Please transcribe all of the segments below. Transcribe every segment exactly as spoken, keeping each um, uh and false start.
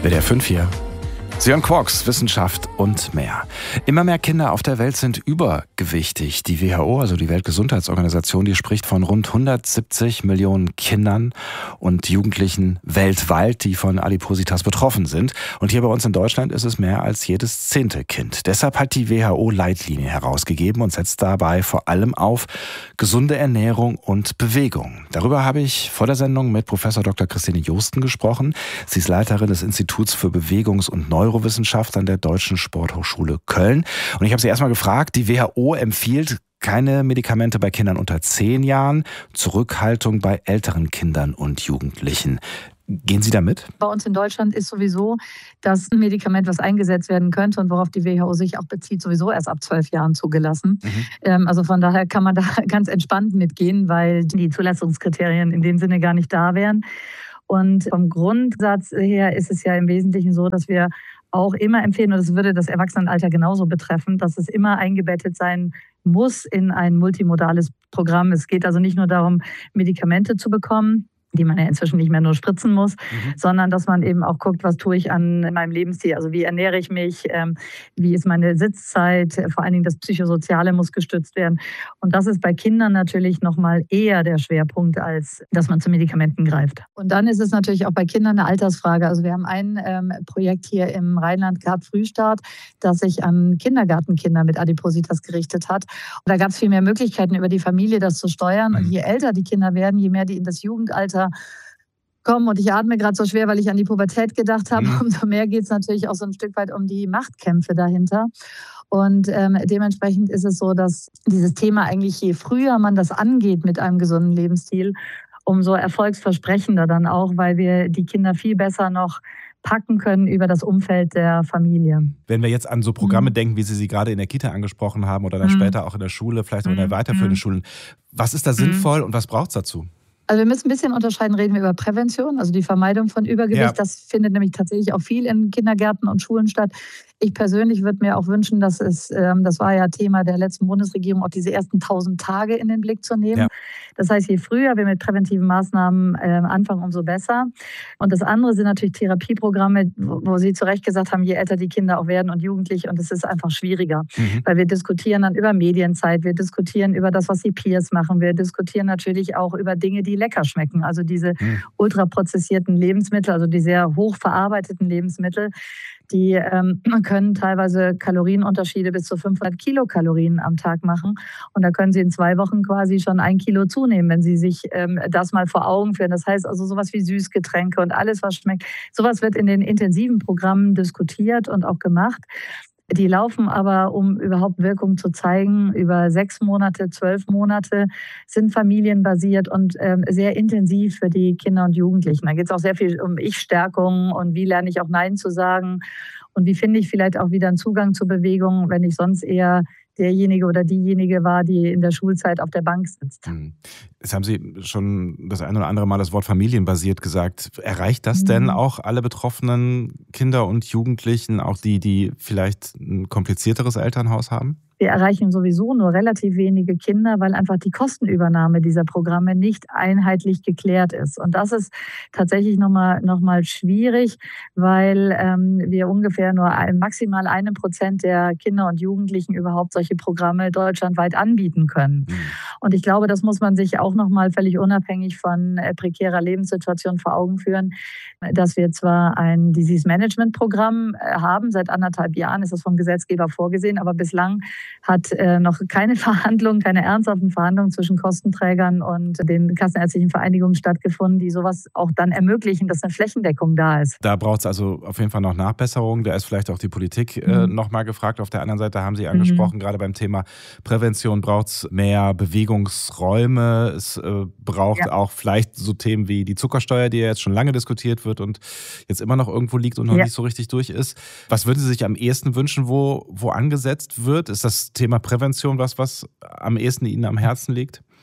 W D R fünf hier. Sie hören Quarks, Wissenschaft und mehr. Immer mehr Kinder auf der Welt sind übergewichtig. Die W H O, also die Weltgesundheitsorganisation, die spricht von rund hundertsiebzig Millionen Kindern und Jugendlichen weltweit, die von Adipositas betroffen sind. Und hier bei uns in Deutschland ist es mehr als jedes zehnte Kind. Deshalb hat die W H O Leitlinien herausgegeben und setzt dabei vor allem auf gesunde Ernährung und Bewegung. Darüber habe ich vor der Sendung mit Professor Doktor Christine Joosten gesprochen. Sie ist Leiterin des Instituts für Bewegungs- und Neurowissenschaft an der Deutschen Sporthochschule Köln. Und ich habe sie erstmal gefragt, die W H O empfiehlt keine Medikamente bei Kindern unter zehn Jahren, Zurückhaltung bei älteren Kindern und Jugendlichen. Gehen Sie damit? Bei uns in Deutschland ist sowieso das Medikament, was eingesetzt werden könnte und worauf die W H O sich auch bezieht, sowieso erst ab zwölf Jahren zugelassen. Mhm. Ähm, also von daher kann man da ganz entspannt mitgehen, weil die Zulassungskriterien in dem Sinne gar nicht da wären. Und vom Grundsatz her ist es ja im Wesentlichen so, dass wir auch immer empfehlen, und das würde das Erwachsenenalter genauso betreffen, dass es immer eingebettet sein muss in ein multimodales Programm. Es geht also nicht nur darum, Medikamente zu bekommen, die man ja inzwischen nicht mehr nur spritzen muss, mhm. sondern dass man eben auch guckt, was tue ich an meinem Lebensstil, also wie ernähre ich mich, ähm, wie ist meine Sitzzeit, vor allen Dingen das Psychosoziale muss gestützt werden. Und das ist bei Kindern natürlich nochmal eher der Schwerpunkt, als dass man zu Medikamenten greift. Und dann ist es natürlich auch bei Kindern eine Altersfrage. Also wir haben ein ähm, Projekt hier im Rheinland gehabt, Frühstart, das sich an Kindergartenkinder mit Adipositas gerichtet hat. Und da gab es viel mehr Möglichkeiten, über die Familie das zu steuern. Und je älter die Kinder werden, je mehr die in das Jugendalter kommen, und ich atme gerade so schwer, weil ich an die Pubertät gedacht habe, mhm. umso mehr geht es natürlich auch so ein Stück weit um die Machtkämpfe dahinter. Und ähm, dementsprechend ist es so, dass dieses Thema eigentlich, je früher man das angeht mit einem gesunden Lebensstil, umso erfolgsversprechender dann auch, weil wir die Kinder viel besser noch packen können über das Umfeld der Familie. Wenn wir jetzt an so Programme mhm. denken, wie Sie sie gerade in der Kita angesprochen haben oder dann mhm. später auch in der Schule, vielleicht auch in der weiterführenden mhm. Schulen, was ist da sinnvoll mhm. und was braucht es dazu? Also wir müssen ein bisschen unterscheiden, reden wir über Prävention, also die Vermeidung von Übergewicht. Ja. Das findet nämlich tatsächlich auch viel in Kindergärten und Schulen statt. Ich persönlich würde mir auch wünschen, dass es, ähm, das war ja Thema der letzten Bundesregierung, auch diese ersten tausend Tage in den Blick zu nehmen. Ja. Das heißt, je früher wir mit präventiven Maßnahmen äh, anfangen, umso besser. Und das andere sind natürlich Therapieprogramme, wo, wo Sie zu Recht gesagt haben, je älter die Kinder auch werden und Jugendlich, und es ist einfach schwieriger. Mhm. Weil wir diskutieren dann über Medienzeit, wir diskutieren über das, was die Peers machen, wir diskutieren natürlich auch über Dinge, die lecker schmecken. Also diese mhm. ultraprozessierten Lebensmittel, also die sehr hoch verarbeiteten Lebensmittel, die ähm, können teilweise Kalorienunterschiede bis zu fünfhundert Kilokalorien am Tag machen. Und da können Sie in zwei Wochen quasi schon ein Kilo zunehmen, wenn Sie sich ähm, das mal vor Augen führen. Das heißt also sowas wie Süßgetränke und alles, was schmeckt. Sowas wird in den intensiven Programmen diskutiert und auch gemacht. Die laufen aber, um überhaupt Wirkung zu zeigen, über sechs Monate, zwölf Monate, sind familienbasiert und ähm, sehr intensiv für die Kinder und Jugendlichen. Da geht es auch sehr viel um Ich-Stärkung und wie lerne ich auch Nein zu sagen und wie finde ich vielleicht auch wieder einen Zugang zur Bewegung, wenn ich sonst eher derjenige oder diejenige war, die in der Schulzeit auf der Bank sitzt. Jetzt haben Sie schon das ein oder andere Mal das Wort familienbasiert gesagt. Erreicht das mhm. denn auch alle betroffenen Kinder und Jugendlichen, auch die, die vielleicht ein komplizierteres Elternhaus haben? Wir erreichen sowieso nur relativ wenige Kinder, weil einfach die Kostenübernahme dieser Programme nicht einheitlich geklärt ist. Und das ist tatsächlich nochmal noch mal schwierig, weil ähm, wir ungefähr nur ein, maximal einem Prozent der Kinder und Jugendlichen überhaupt solche Programme deutschlandweit anbieten können. Mhm. Und ich glaube, das muss man sich auch nochmal völlig unabhängig von äh, prekärer Lebenssituation vor Augen führen, dass wir zwar ein Disease-Management-Programm äh, haben, seit anderthalb Jahren ist das vom Gesetzgeber vorgesehen, aber bislang hat äh, noch keine Verhandlungen, keine ernsthaften Verhandlungen zwischen Kostenträgern und den kassenärztlichen Vereinigungen stattgefunden, die sowas auch dann ermöglichen, dass eine Flächendeckung da ist. Da braucht es also auf jeden Fall noch Nachbesserungen. Da ist vielleicht auch die Politik äh, mhm. nochmal gefragt. Auf der anderen Seite haben Sie angesprochen, mhm. gerade beim Thema Prävention braucht es mehr Bewegungsräume. Es äh, braucht ja. auch vielleicht so Themen wie die Zuckersteuer, die ja jetzt schon lange diskutiert wird und jetzt immer noch irgendwo liegt und noch ja. nicht so richtig durch ist. Was würden Sie sich am ehesten wünschen, wo, wo angesetzt wird? Ist das Thema Prävention was, was am ehesten Ihnen am Herzen liegt?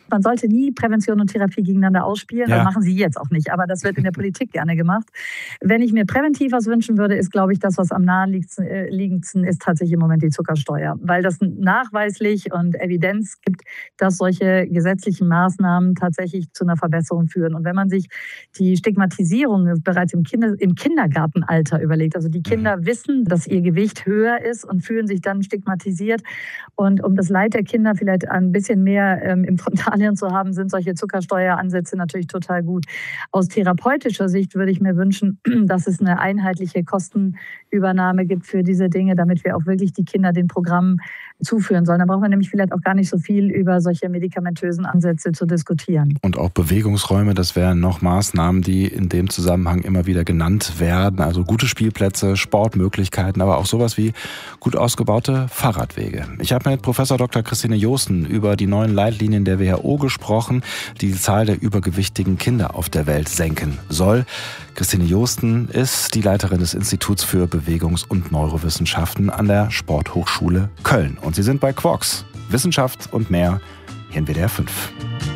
Man sollte nie Prävention und Therapie gegeneinander ausspielen. Ja. Das machen sie jetzt auch nicht, aber das wird in der Politik gerne gemacht. Wenn ich mir präventiv was wünschen würde, ist, glaube ich, das, was am naheliegendsten ist, tatsächlich im Moment die Zuckersteuer. Weil das nachweislich und Evidenz gibt, dass solche gesetzlichen Maßnahmen tatsächlich zu einer Verbesserung führen. Und wenn man sich die Stigmatisierung bereits im, Kinder-, im Kindergartenalter überlegt, also die Kinder wissen, dass ihr Gewicht höher ist und fühlen sich dann stigmatisiert. Und um das Leid der Kinder vielleicht ein bisschen mehr ähm, im Frontal zu haben, sind solche Zuckersteueransätze natürlich total gut. Aus therapeutischer Sicht würde ich mir wünschen, dass es eine einheitliche Kostenübernahme gibt für diese Dinge, damit wir auch wirklich die Kinder den Programmen zuführen sollen. Da braucht man nämlich vielleicht auch gar nicht so viel über solche medikamentösen Ansätze zu diskutieren. Und auch Bewegungsräume, das wären noch Maßnahmen, die in dem Zusammenhang immer wieder genannt werden. Also gute Spielplätze, Sportmöglichkeiten, aber auch sowas wie gut ausgebaute Fahrradwege. Ich habe mit Professor Doktor Christine Joosten über die neuen Leitlinien der W H O gesprochen, die die Zahl der übergewichtigen Kinder auf der Welt senken soll. Christine Joosten ist die Leiterin des Instituts für Bewegungs- und Neurowissenschaften an der Sporthochschule Köln. Und Sie sind bei Quarks. Wissenschaft und mehr hier in W D R fünf.